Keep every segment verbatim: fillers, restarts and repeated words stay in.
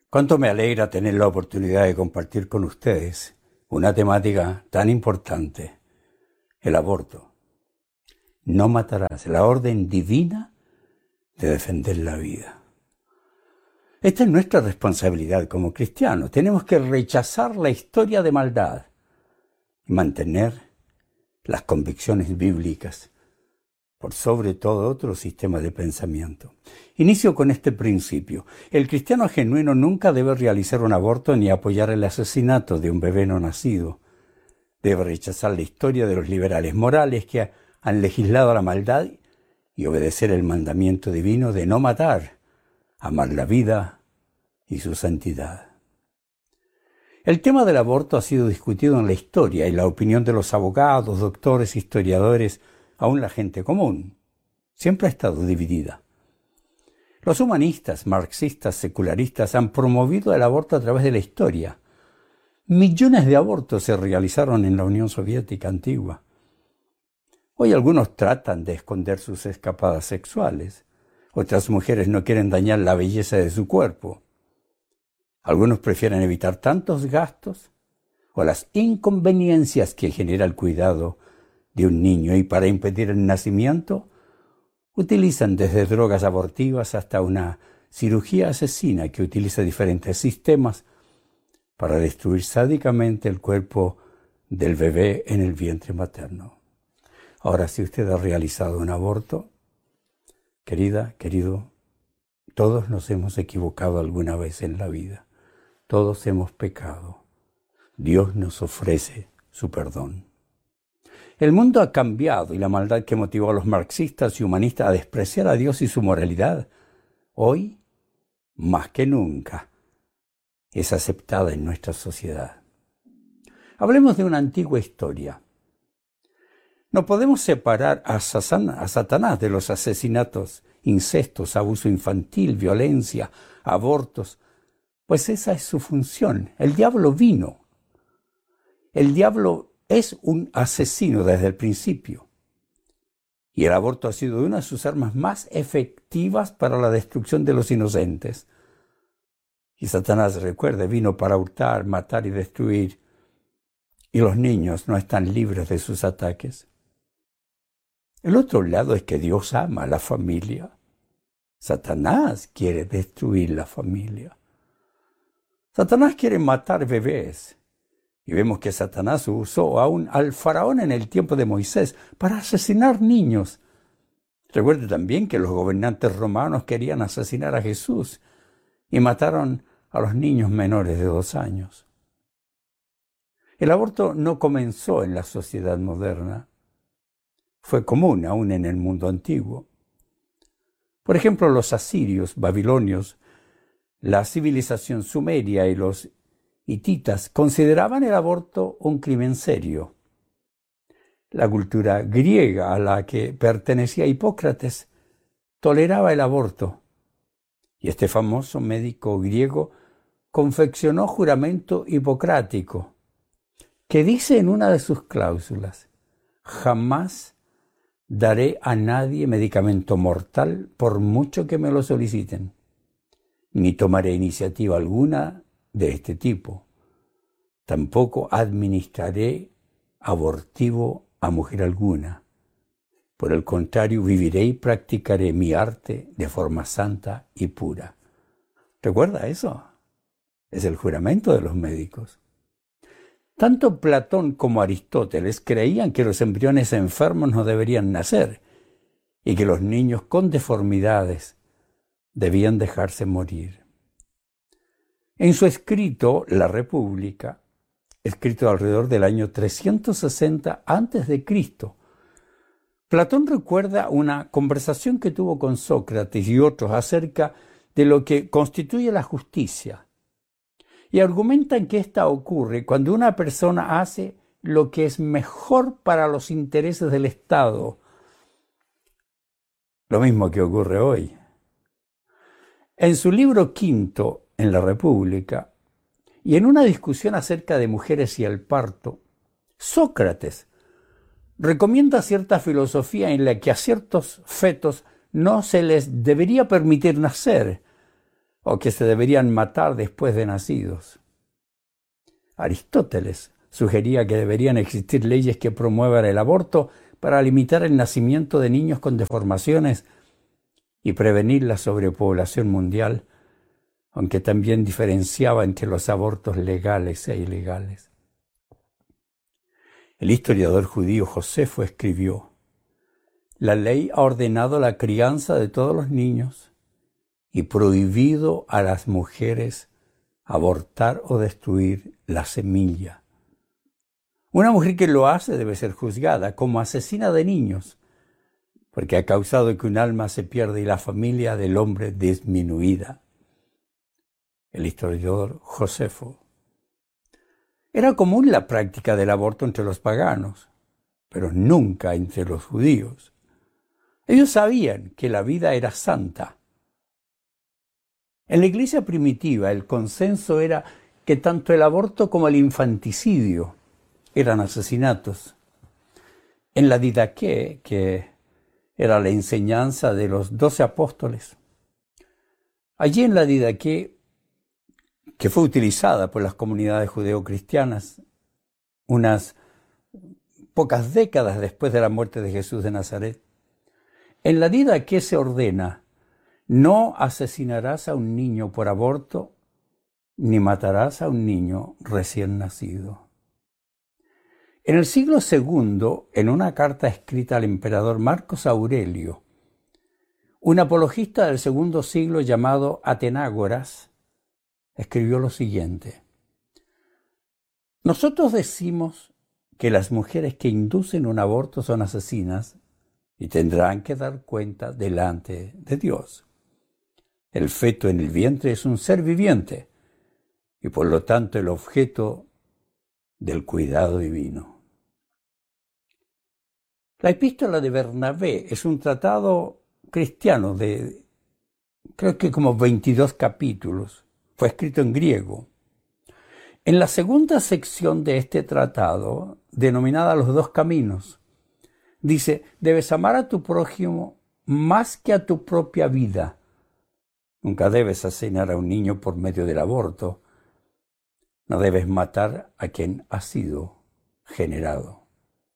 Cuánto me alegra tener la oportunidad de compartir con ustedes una temática tan importante, el aborto. No matarás, la orden divina de defender la vida. Esta es nuestra responsabilidad como cristianos. Tenemos que rechazar la historia de maldad y mantener las convicciones bíblicas por sobre todo otro sistema de pensamiento. Inicio con este principio. El cristiano genuino nunca debe realizar un aborto ni apoyar el asesinato de un bebé no nacido. Debe rechazar la historia de los liberales morales que han legislado la maldad y obedecer el mandamiento divino de no matar, amar la vida y su santidad. El tema del aborto ha sido discutido en la historia y la opinión de los abogados, doctores, historiadores, aún la gente común, siempre ha estado dividida. Los humanistas, marxistas, secularistas han promovido el aborto a través de la historia. Millones de abortos se realizaron en la Unión Soviética antigua. Hoy algunos tratan de esconder sus escapadas sexuales. Otras mujeres no quieren dañar la belleza de su cuerpo. Algunos prefieren evitar tantos gastos o las inconveniencias que genera el cuidado de un niño, y para impedir el nacimiento utilizan desde drogas abortivas hasta una cirugía asesina que utiliza diferentes sistemas para destruir sádicamente el cuerpo del bebé en el vientre materno. Ahora, si usted ha realizado un aborto, querida, querido, todos nos hemos equivocado alguna vez en la vida. Todos hemos pecado. Dios nos ofrece su perdón. El mundo ha cambiado y la maldad que motivó a los marxistas y humanistas a despreciar a Dios y su moralidad, hoy, más que nunca, es aceptada en nuestra sociedad. Hablemos de una antigua historia. No podemos separar a Satanás de los asesinatos, incestos, abuso infantil, violencia, abortos, pues esa es su función. El diablo vino. El diablo es un asesino desde el principio. Y el aborto ha sido una de sus armas más efectivas para la destrucción de los inocentes. Y Satanás, recuerde, vino para hurtar, matar y destruir. Y los niños no están libres de sus ataques. El otro lado es que Dios ama a la familia. Satanás quiere destruir la familia. Satanás quiere matar bebés. Y vemos que Satanás usó aún al faraón en el tiempo de Moisés para asesinar niños. Recuerde también que los gobernantes romanos querían asesinar a Jesús y mataron a los niños menores de dos años. El aborto no comenzó en la sociedad moderna. Fue común aún en el mundo antiguo. Por ejemplo, los asirios, babilonios, la civilización sumeria y los hititas consideraban el aborto un crimen serio. La cultura griega a la que pertenecía Hipócrates toleraba el aborto. Y este famoso médico griego confeccionó juramento hipocrático, que dice en una de sus cláusulas: jamás daré a nadie medicamento mortal por mucho que me lo soliciten, ni tomaré iniciativa alguna de este tipo. Tampoco administraré abortivo a mujer alguna. Por el contrario, viviré y practicaré mi arte de forma santa y pura. ¿Recuerda eso? Es el juramento de los médicos. Tanto Platón como Aristóteles creían que los embriones enfermos no deberían nacer y que los niños con deformidades debían dejarse morir. En su escrito La República, escrito alrededor del año trescientos sesenta antes de Cristo, Platón recuerda una conversación que tuvo con Sócrates y otros acerca de lo que constituye la justicia, y argumentan que esta ocurre cuando una persona hace lo que es mejor para los intereses del Estado, lo mismo que ocurre hoy. En su libro quinto, en La República, y en una discusión acerca de mujeres y el parto, Sócrates recomienda cierta filosofía en la que a ciertos fetos no se les debería permitir nacer, o que se deberían matar después de nacidos. Aristóteles sugería que deberían existir leyes que promuevan el aborto para limitar el nacimiento de niños con deformaciones y prevenir la sobrepoblación mundial, aunque también diferenciaba entre los abortos legales e ilegales. El historiador judío Josefo escribió: «La ley ha ordenado la crianza de todos los niños y prohibido a las mujeres abortar o destruir la semilla. Una mujer que lo hace debe ser juzgada como asesina de niños, porque ha causado que un alma se pierda y la familia del hombre disminuida». El historiador Josefo. Era común la práctica del aborto entre los paganos, pero nunca entre los judíos. Ellos sabían que la vida era santa. En la iglesia primitiva el consenso era que tanto el aborto como el infanticidio eran asesinatos. En la Didaqué, que era la enseñanza de los doce apóstoles, allí en la Didaqué, que fue utilizada por las comunidades judeocristianas unas pocas décadas después de la muerte de Jesús de Nazaret, en la Didaqué se ordena: no asesinarás a un niño por aborto, ni matarás a un niño recién nacido. En el siglo segundo, en una carta escrita al emperador Marcos Aurelio, un apologista del segundo siglo llamado Atenágoras escribió lo siguiente: «Nosotros decimos que las mujeres que inducen un aborto son asesinas y tendrán que dar cuenta delante de Dios. El feto en el vientre es un ser viviente y por lo tanto el objeto del cuidado divino». La epístola de Bernabé es un tratado cristiano de, creo que como veintidós capítulos. Fue escrito en griego. En la segunda sección de este tratado, denominada Los dos caminos, dice: debes amar a tu prójimo más que a tu propia vida. Nunca debes asesinar a un niño por medio del aborto. No debes matar a quien ha sido generado.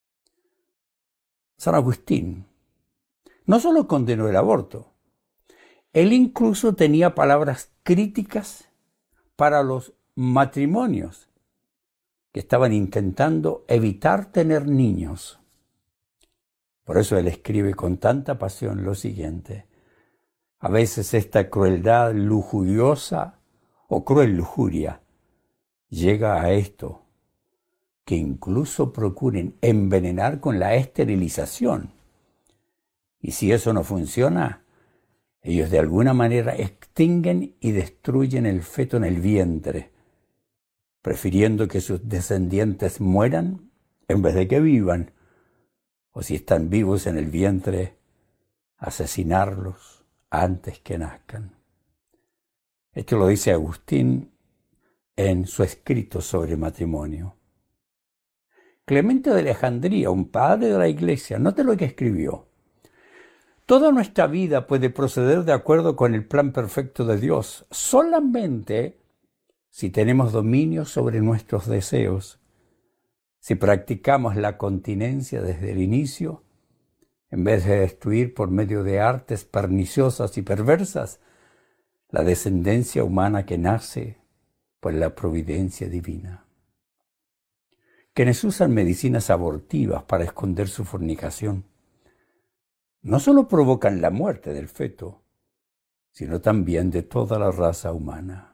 San Agustín no solo condenó el aborto, él incluso tenía palabras críticas para los matrimonios que estaban intentando evitar tener niños. Por eso él escribe con tanta pasión lo siguiente: a veces esta crueldad lujuriosa o cruel lujuria llega a esto, que incluso procuren envenenar con la esterilización. Y si eso no funciona, ellos de alguna manera extinguen y destruyen el feto en el vientre, prefiriendo que sus descendientes mueran en vez de que vivan, o si están vivos en el vientre, asesinarlos antes que nazcan. Esto lo dice Agustín en su escrito sobre matrimonio. Clemente de Alejandría, un padre de la Iglesia, note lo que escribió: «Toda nuestra vida puede proceder de acuerdo con el plan perfecto de Dios solamente si tenemos dominio sobre nuestros deseos, si practicamos la continencia desde el inicio, en vez de destruir por medio de artes perniciosas y perversas la descendencia humana que nace por la providencia divina». Quienes usan medicinas abortivas para esconder su fornicación no solo provocan la muerte del feto, sino también de toda la raza humana.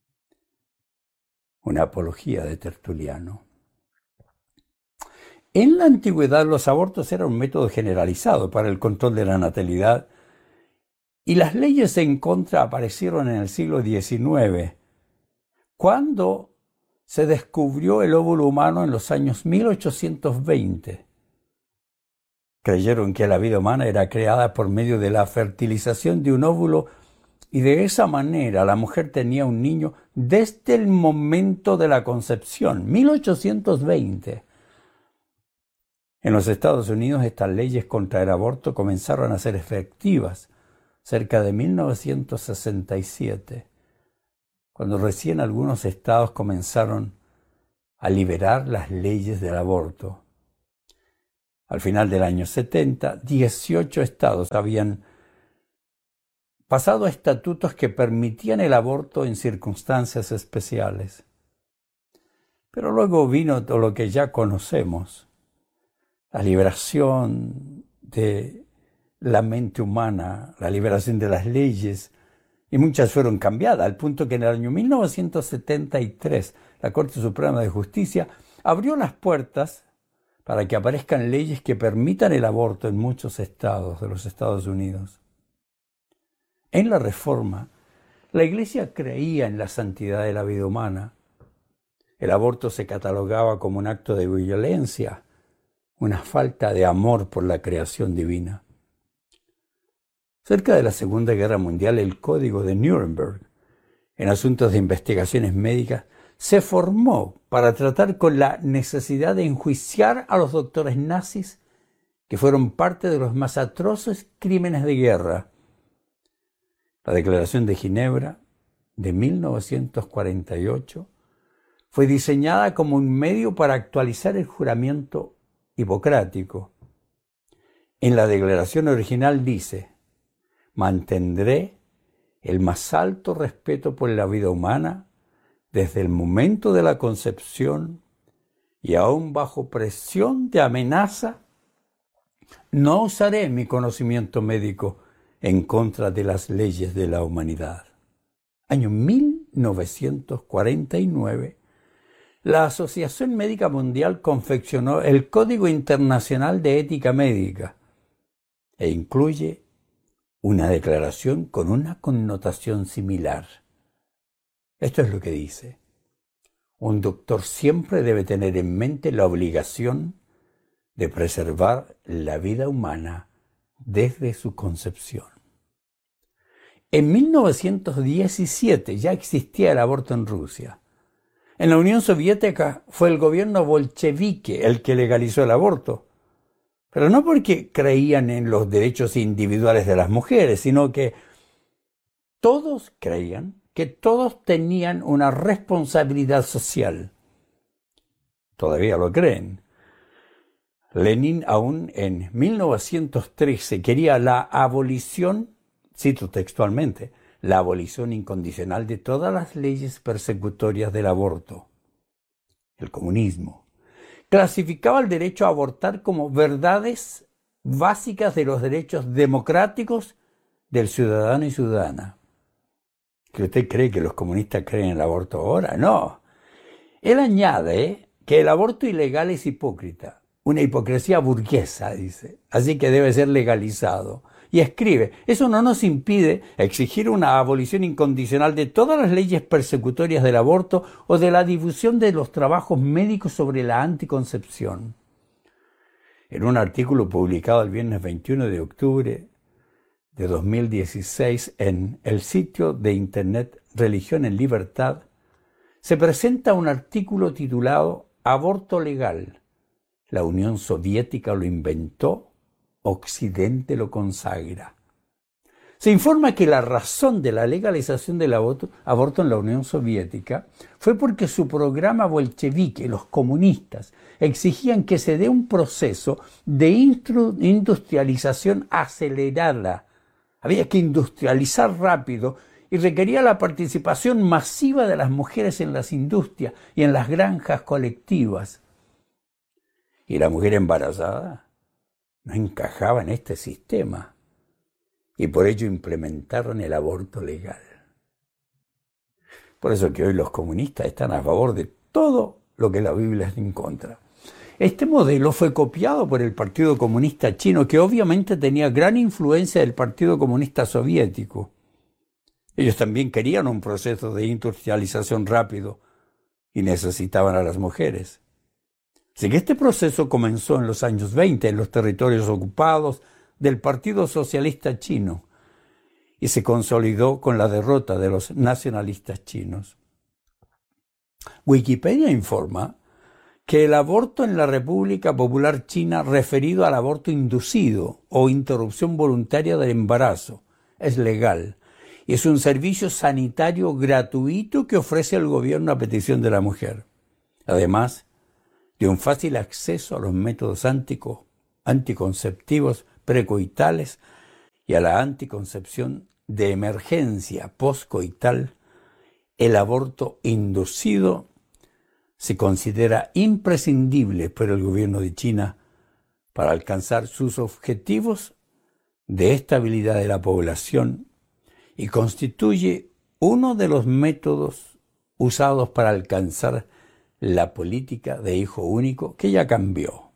Una apología de Tertuliano. En la antigüedad los abortos eran un método generalizado para el control de la natalidad y las leyes en contra aparecieron en el siglo diecinueve, cuando se descubrió el óvulo humano en los años mil ochocientos veinte. Creyeron que la vida humana era creada por medio de la fertilización de un óvulo y de esa manera la mujer tenía un niño desde el momento de la concepción, mil ochocientos veinte. En los Estados Unidos estas leyes contra el aborto comenzaron a ser efectivas cerca de mil novecientos sesenta y siete, cuando recién algunos estados comenzaron a liberar las leyes del aborto. Al final del año setenta, dieciocho estados habían pasado estatutos que permitían el aborto en circunstancias especiales. Pero luego vino todo lo que ya conocemos, la liberación de la mente humana, la liberación de las leyes, y muchas fueron cambiadas, al punto que en el año mil novecientos setenta y tres la Corte Suprema de Justicia abrió las puertas para que aparezcan leyes que permitan el aborto en muchos estados de los Estados Unidos. En la Reforma, la Iglesia creía en la santidad de la vida humana. El aborto se catalogaba como un acto de violencia, una falta de amor por la creación divina. Cerca de la Segunda Guerra Mundial, el Código de Nuremberg, en asuntos de investigaciones médicas, se formó para tratar con la necesidad de enjuiciar a los doctores nazis que fueron parte de los más atroces crímenes de guerra. La Declaración de Ginebra de mil novecientos cuarenta y ocho fue diseñada como un medio para actualizar el juramento hipocrático. En la declaración original dice: mantendré el más alto respeto por la vida humana desde el momento de la concepción y aún bajo presión de amenaza, no usaré mi conocimiento médico en contra de las leyes de la humanidad. Año mil novecientos cuarenta y nueve, la Asociación Médica Mundial confeccionó el Código Internacional de Ética Médica e incluye una declaración con una connotación similar. Esto es lo que dice: un doctor siempre debe tener en mente la obligación de preservar la vida humana desde su concepción. En mil novecientos diecisiete ya existía el aborto en Rusia. En la Unión Soviética fue el gobierno bolchevique el que legalizó el aborto, pero no porque creían en los derechos individuales de las mujeres, sino que todos creían que todos tenían una responsabilidad social. Todavía lo creen. Lenin aún en mil novecientos trece quería la abolición, cito textualmente, la abolición incondicional de todas las leyes persecutorias del aborto. El comunismo clasificaba el derecho a abortar como verdades básicas de los derechos democráticos del ciudadano y ciudadana. ¿Que usted cree que los comunistas creen en el aborto ahora? No. Él añade que el aborto ilegal es hipócrita, una hipocresía burguesa, dice, así que debe ser legalizado. Y escribe: eso no nos impide exigir una abolición incondicional de todas las leyes persecutorias del aborto o de la difusión de los trabajos médicos sobre la anticoncepción. En un artículo publicado el viernes veintiuno de octubre de dos mil dieciséis en el sitio de internet Religión en Libertad, se presenta un artículo titulado «Aborto legal. La Unión Soviética lo inventó, Occidente lo consagra». Se informa que la razón de la legalización del aborto, aborto en la Unión Soviética fue porque su programa bolchevique, los comunistas, exigían que se dé un proceso de industrialización acelerada. Había que industrializar rápido y requería la participación masiva de las mujeres en las industrias y en las granjas colectivas. Y la mujer embarazada no encajaba en este sistema y por ello implementaron el aborto legal. Por eso que hoy los comunistas están a favor de todo lo que la Biblia está en contra. Este modelo fue copiado por el Partido Comunista Chino, que obviamente tenía gran influencia del Partido Comunista Soviético. Ellos también querían un proceso de industrialización rápido y necesitaban a las mujeres. Así que este proceso comenzó en los años veinte en los territorios ocupados del Partido Socialista Chino y se consolidó con la derrota de los nacionalistas chinos. Wikipedia informa que el aborto en la República Popular China, referido al aborto inducido o interrupción voluntaria del embarazo, es legal Es un servicio sanitario gratuito que ofrece el gobierno a petición de la mujer, además de un fácil acceso a los métodos antico, anticonceptivos precoitales y a la anticoncepción de emergencia postcoital. El aborto inducido se considera imprescindible por el gobierno de China para alcanzar sus objetivos de estabilidad de la población y constituye uno de los métodos usados para alcanzar la política de hijo único, que ya cambió.